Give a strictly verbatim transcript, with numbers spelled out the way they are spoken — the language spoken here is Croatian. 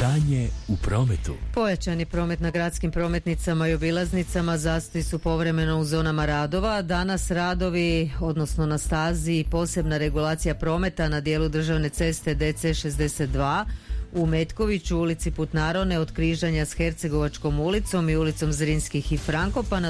Stanje u prometu. Pojačani promet na gradskim prometnicama i obilaznicama, zastoji su povremeno u zonama radova. Danas radovi, odnosno na stazi, posebna regulacija prometa na dijelu državne ceste D C šezdeset dva u Metkoviću, ulici Putnarone od križanja s Hercegovačkom ulicom i ulicom Zrinskih i Frankopana